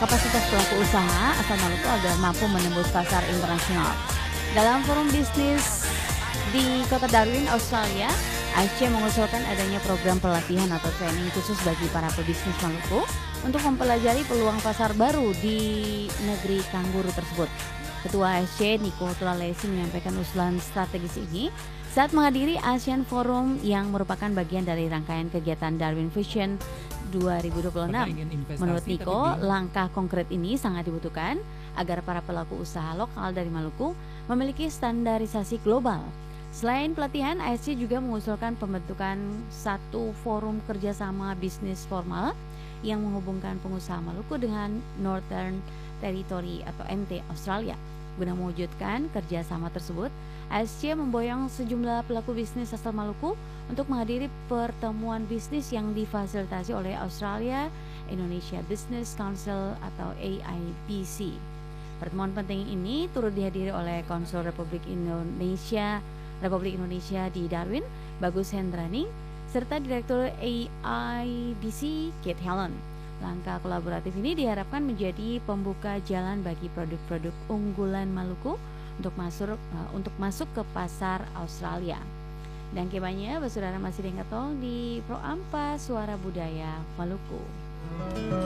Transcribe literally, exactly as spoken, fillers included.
kapasitas pelaku usaha asal Maluku agar mampu menembus pasar internasional. Dalam forum bisnis di Kota Darwin, Australia, A S C mengusulkan adanya program pelatihan atau training khusus bagi para pebisnis Maluku untuk mempelajari peluang pasar baru di negeri kanguru tersebut. Ketua A S C Niko Tulalesi menyampaikan usulan strategis ini saat menghadiri ASEAN Forum yang merupakan bagian dari rangkaian kegiatan Darwin Vision dua ribu dua puluh enam. Menurut Niko, langkah konkret ini sangat dibutuhkan agar para pelaku usaha lokal dari Maluku memiliki standarisasi global. Selain pelatihan, A S C juga mengusulkan pembentukan satu forum kerjasama bisnis formal yang menghubungkan pengusaha Maluku dengan Northern Territory atau N T Australia. Guna mewujudkan kerjasama tersebut, A S C memboyong sejumlah pelaku bisnis asal Maluku untuk menghadiri pertemuan bisnis yang difasilitasi oleh Australia Indonesia Business Council atau A I B C. Pertemuan penting ini turut dihadiri oleh Konsul Republik Indonesia Republik Indonesia di Darwin, Bagus Hendrani, serta Direktur A I B C, Kate Helen. Langkah kolaboratif ini diharapkan menjadi pembuka jalan bagi produk-produk unggulan Maluku untuk masuk uh, untuk masuk ke pasar Australia. Dan kebanya, saudara masih dengar di Pro Ampa Suara Budaya Maluku.